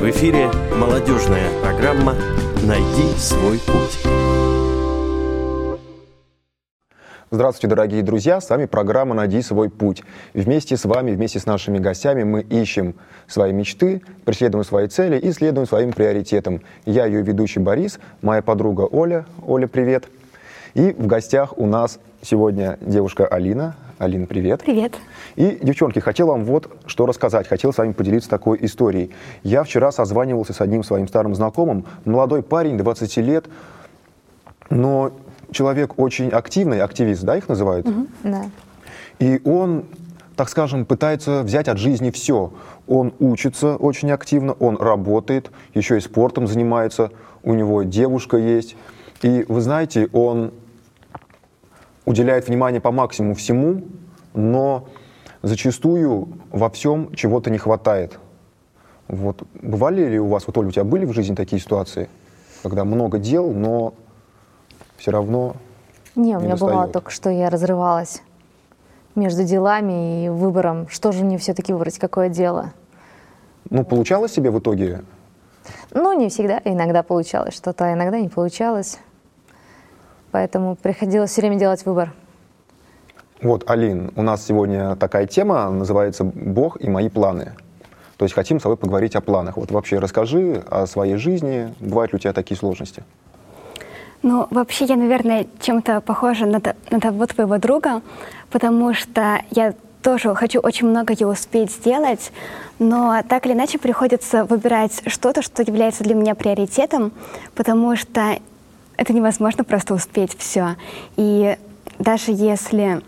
В эфире молодежная программа «Найди свой путь». Здравствуйте, дорогие друзья! С вами программа «Найди свой путь». Вместе с вами, вместе с нашими гостями мы ищем свои мечты, преследуем свои цели и следуем своим приоритетам. Я ее ведущий Борис, моя подруга Оля. Оля, привет! И в гостях у нас сегодня девушка Алина. Алина, привет! Привет! И, девчонки, хотел вам вот что рассказать, хотел с вами поделиться такой историей. Я вчера созванивался с одним своим старым знакомым, молодой парень, 20 лет, но человек очень активный, активист, да, их называют? Да. И он, так скажем, пытается взять от жизни все. Он учится очень активно, он работает, еще и спортом занимается, у него девушка есть. И, вы знаете, он уделяет внимание по максимуму всему, но зачастую во всем чего-то не хватает. Вот. Бывали ли у вас, вот, Оля, у тебя были в жизни такие ситуации, когда много дел, но все равно Не, у меня достает? бывало только, что я разрывалась между делами и выбором, что же мне все-таки выбрать, какое дело. Ну, получалось тебе в итоге? Ну, не всегда, иногда получалось что-то, а иногда не получалось. Поэтому приходилось все время делать выбор. Вот, Алин, у нас сегодня такая тема, называется «Бог и мои планы». То есть хотим с тобой поговорить о планах. Вот вообще расскажи о своей жизни, бывают ли у тебя такие сложности? Ну, вообще, я, наверное, чем-то похожа на того твоего друга, потому что я тоже хочу очень многое успеть сделать, но так или иначе приходится выбирать что-то, что является для меня приоритетом, потому что это невозможно просто успеть все. И даже если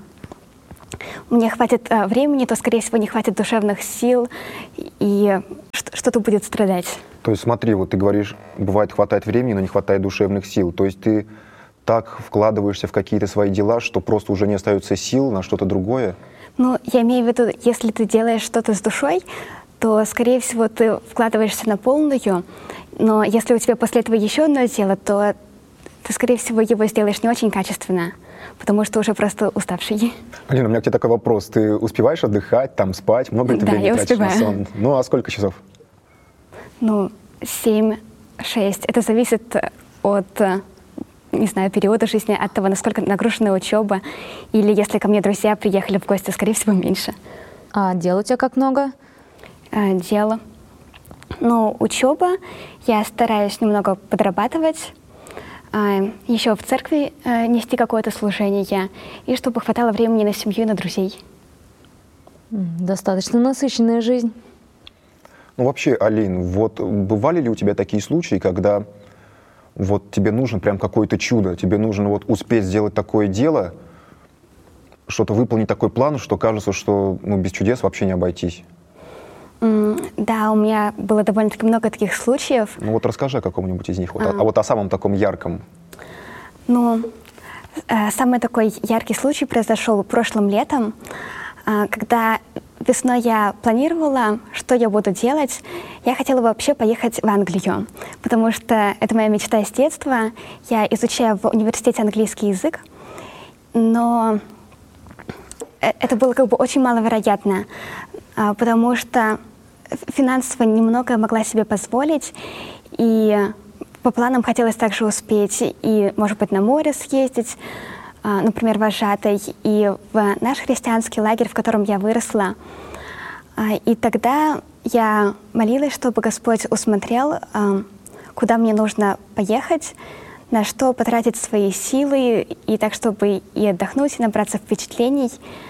мне хватит времени, то, скорее всего, не хватит душевных сил, и что-то будет страдать. То есть смотри, вот ты говоришь, бывает хватает времени, но не хватает душевных сил. То есть ты так вкладываешься в какие-то свои дела, что просто уже не остается сил на что-то другое? Ну, я имею в виду, если ты делаешь что-то с душой, то, скорее всего, ты вкладываешься на полную, но если у тебя после этого еще одно дело, то ты, скорее всего, его сделаешь не очень качественно, потому что уже просто уставший. Алина, у меня к тебе такой вопрос. Ты успеваешь отдыхать, там спать? Много ли ты времени тратишь на сон? Ну, а сколько часов? Ну, 7-6. Это зависит от, не знаю, периода жизни, от того, насколько нагружена учеба. Или если ко мне друзья приехали в гости, скорее всего, меньше. А дел у тебя как много? Дело. Ну, учеба. Я стараюсь немного подрабатывать. Еще в церкви нести какое-то служение. И чтобы хватало времени на семью и на друзей. Достаточно насыщенная жизнь. Ну, вообще, Алин, вот бывали ли у тебя такие случаи, когда вот тебе нужно прям какое-то чудо, тебе нужно вот успеть сделать такое дело, что-то выполнить такой план, что кажется, что без чудес вообще не обойтись? Да, у меня было довольно-таки много таких случаев. Ну вот расскажи о каком-нибудь из них, вот о самом таком ярком. Ну, самый такой яркий случай произошел прошлым летом, когда весной я планировала, что я буду делать. Я хотела вообще поехать в Англию, потому что это моя мечта с детства. Я изучаю в университете английский язык, но это было как бы очень маловероятно, потому что финансово немного могла себе позволить, и по планам хотелось также успеть и, может быть, на море съездить, например, вожатой, и в наш христианский лагерь, в котором я выросла. И тогда я молилась, чтобы Господь усмотрел, куда мне нужно поехать, на что потратить свои силы, и так, чтобы и отдохнуть, и набраться впечатлений.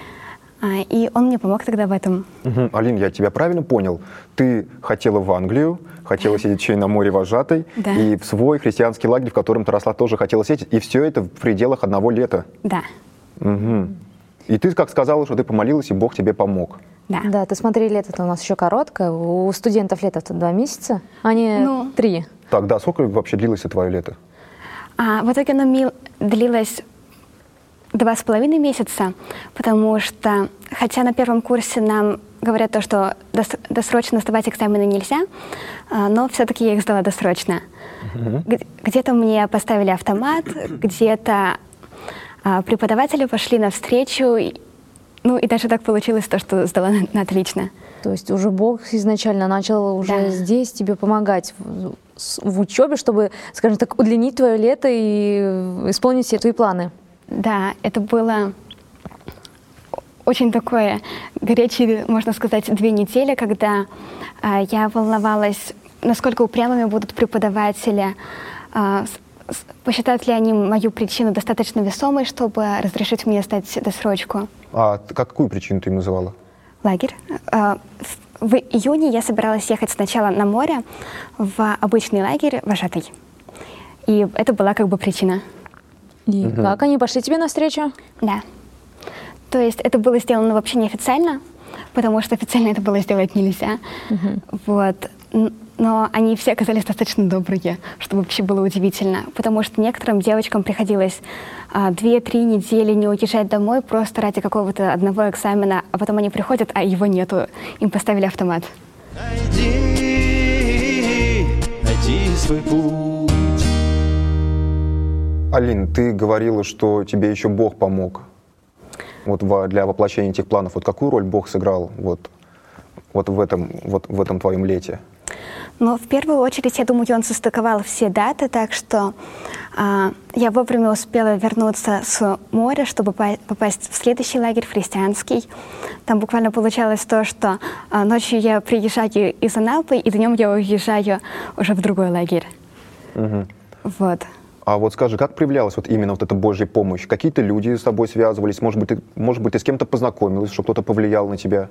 И он мне помог тогда в этом. Алин, я тебя правильно понял? Ты хотела в Англию, хотела сидеть еще и на море вожатой, Да. и в свой христианский лагерь, в котором ты росла, тоже хотела сидеть, и все это в пределах одного лета. Да. И ты как сказала, что ты помолилась, и Бог тебе помог. Да. Да, ты смотри, лето-то у нас еще короткое. У студентов лето-то 2 месяца, а не 3. Так, да, сколько вообще длилось твое лето? В итоге оно длилось 2,5 месяца, потому что, хотя на первом курсе нам говорят то, что досрочно сдавать экзамены нельзя, но все-таки я их сдала досрочно. Где-то мне поставили автомат, где-то преподаватели пошли навстречу Ну и даже так получилось то, что сдала на отлично. То есть уже Бог изначально начал уже здесь тебе помогать в учебе, чтобы, скажем так, удлинить твое лето и исполнить все твои планы. Да, это было очень такое горячее, можно сказать, 2 недели, когда я волновалась, насколько упрямыми будут преподаватели, посчитают ли они мою причину достаточно весомой, чтобы разрешить мне сдать досрочку. А какую причину ты им называла? Лагерь. В июне я собиралась ехать сначала на море в обычный лагерь вожатый. И это была как бы причина. И как они пошли тебе навстречу? Да. То есть это было сделано вообще неофициально, потому что официально это было сделать нельзя. Вот. Но они все оказались достаточно добрые, что вообще было удивительно. Потому что некоторым девочкам приходилось 2-3 недели не уезжать домой просто ради какого-то одного экзамена, а потом они приходят, а его нету. Им поставили автомат. Найди свой путь. Алин, ты говорила, что тебе еще Бог помог для воплощения этих планов. Вот какую роль Бог сыграл вот в этом твоем лете? Но в первую очередь, я думаю, он состыковал все даты, так что я вовремя успела вернуться с моря, чтобы попасть в следующий лагерь, в христианский. Там буквально получалось то, что ночью я приезжаю из Анапы, и днем я уезжаю уже в другой лагерь. Вот. А вот скажи, как проявлялась именно эта Божья помощь? Какие-то люди с тобой связывались? Может быть, ты с кем-то познакомилась, что кто-то повлиял на тебя?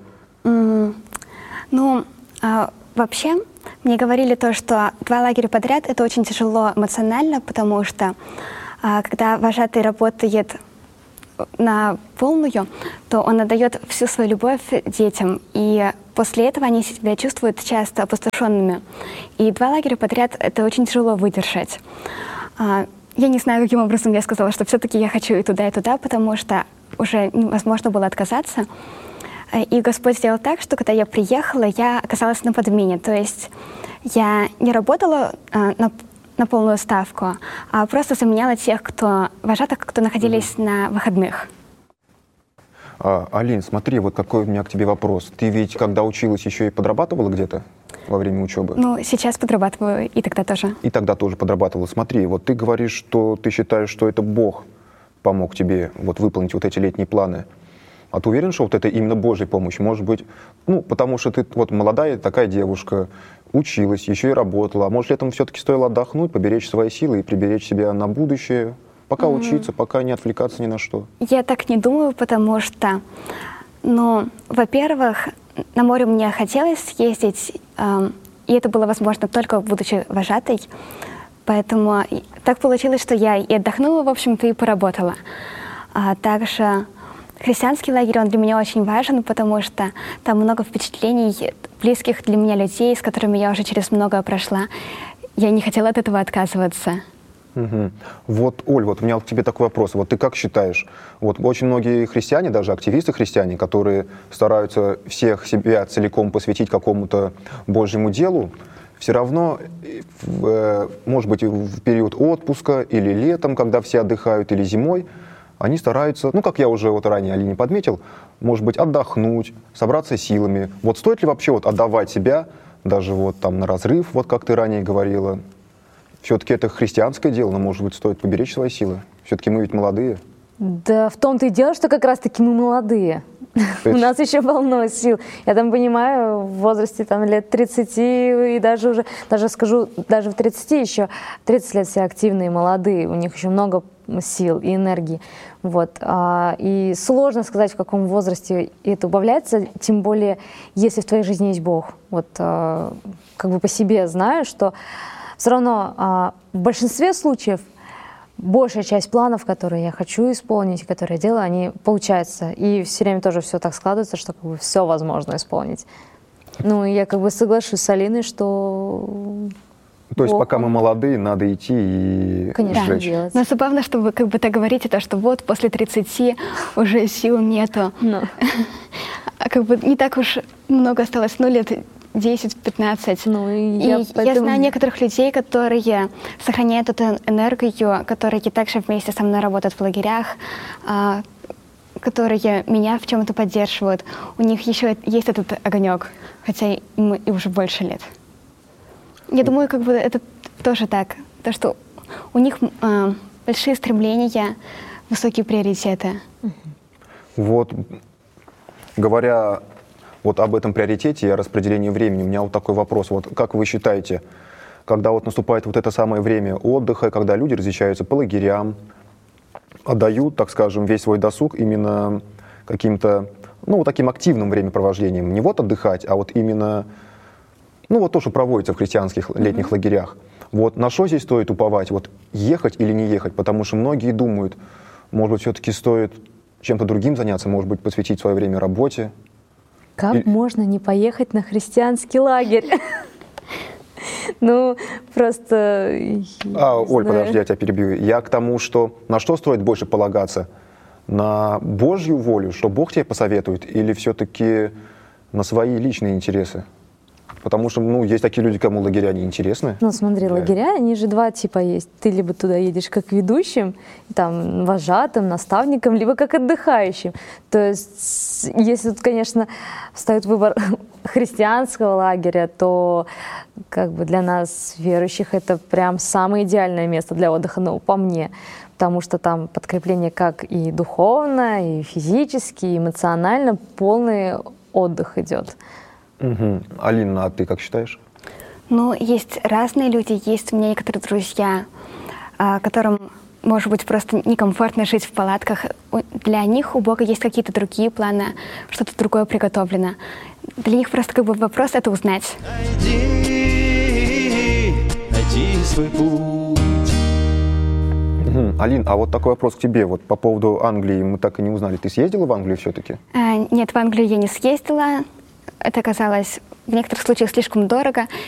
Вообще, мне говорили то, что 2 лагеря подряд — это очень тяжело эмоционально, потому что когда вожатый работает на полную, то он отдает всю свою любовь детям, и после этого они себя чувствуют часто опустошенными. И 2 лагеря подряд — это очень тяжело выдержать. Я не знаю, каким образом я сказала, что все-таки я хочу и туда, потому что уже невозможно было отказаться. И Господь сделал так, что когда я приехала, я оказалась на подмене. То есть я не работала на полную ставку, а просто заменяла тех, вожатых, кто находились на выходных. Алин, смотри, вот какой у меня к тебе вопрос. Ты ведь, когда училась, еще и подрабатывала где-то во время учебы? Ну, сейчас подрабатываю, и тогда тоже. И тогда тоже подрабатывала. Смотри, вот ты говоришь, что ты считаешь, что это Бог помог тебе выполнить эти летние планы. А ты уверен, что это именно Божья помощь? Может быть, потому что ты молодая такая девушка, училась, еще и работала. А может, летом все-таки стоило отдохнуть, поберечь свои силы и приберечь себя на будущее, пока учиться, пока не отвлекаться ни на что? Я так не думаю, потому что, во-первых, на море мне хотелось ездить, и это было возможно только будучи вожатой. Поэтому так получилось, что я и отдохнула, в общем-то, и поработала. А также христианский лагерь, он для меня очень важен, потому что там много впечатлений близких для меня людей, с которыми я уже через многое прошла. Я не хотела от этого отказываться. Вот, Оль, у меня к тебе такой вопрос. Вот ты как считаешь, очень многие христиане, даже активисты-христиане, которые стараются всех себя целиком посвятить какому-то Божьему делу, все равно, может быть, в период отпуска или летом, когда все отдыхают, или зимой, они стараются, как я уже ранее Алине подметил, может быть, отдохнуть, собраться силами. Стоит ли вообще отдавать себя даже на разрыв, как ты ранее говорила? Все-таки это христианское дело, но, может быть, стоит поберечь свои силы. Все-таки мы ведь молодые. Да в том-то и дело, что как раз-таки мы молодые. У нас еще полно сил. Я понимаю, в возрасте лет 30 и даже скажу, даже в 30 еще, 30 лет все активные, молодые, у них еще много сил и энергии. И сложно сказать, в каком возрасте это убавляется, тем более, если в твоей жизни есть Бог. По себе знаю, что все равно в большинстве случаев большая часть планов, которые я хочу исполнить, которые я делаю, они получаются. И все время тоже все так складывается, что все возможно исполнить. Я соглашусь с Алиной, что... То есть пока мы молодые, надо идти и сжечь. Делать. Но забавно, что вы так говорите, что после 30 уже сил нету. Не так уж много осталось, лет 10-15. Я знаю некоторых людей, которые сохраняют эту энергию, которые также вместе со мной работают в лагерях, которые меня в чем-то поддерживают. У них еще есть этот огонек, хотя им и уже больше лет. Я думаю, как бы это тоже так. То, что у них большие стремления, высокие приоритеты. Вот, говоря вот об этом приоритете и о распределении времени, у меня вот такой вопрос. Вот как вы считаете, когда вот наступает вот это самое время отдыха, когда люди разъезжаются по лагерям, отдают, так скажем, весь свой досуг именно каким-то, ну, вот таким активным времяпровождением, не вот отдыхать, а вот именно, ну, вот то, что проводится в христианских летних лагерях. Вот на что здесь стоит уповать? Вот ехать или не ехать? Потому что многие думают, может быть, все-таки стоит чем-то другим заняться, может быть, посвятить свое время работе. Как можно не поехать на христианский лагерь? Ну, просто... Оль, подожди, я тебя перебью. Я к тому, что на что стоит больше полагаться? На Божью волю, что Бог тебе посоветует, или все-таки на свои личные интересы? Потому что, ну, есть такие люди, кому лагеря не интересны. Ну, смотри, лагеря, они же два типа есть. Ты либо туда едешь как ведущим, там, вожатым, наставником, либо как отдыхающим. То есть, если тут, конечно, встает выбор христианского лагеря, то как бы для нас, верующих, это прям самое идеальное место для отдыха, ну, по мне. Потому что там подкрепление как и духовно, и физически, и эмоционально, полный отдых идет. Угу. Алина, а ты как считаешь? Ну, есть разные люди. Есть у меня некоторые друзья, которым, может быть, просто некомфортно жить в палатках. Для них у Бога есть какие-то другие планы, что-то другое приготовлено. Для них просто как бы вопрос это узнать. Найди свой путь. Алин, а вот такой вопрос к тебе. Вот по поводу Англии мы так и не узнали. Ты съездила в Англию все-таки? Нет, в Англию я не съездила. Это оказалось в некоторых случаях слишком дорого.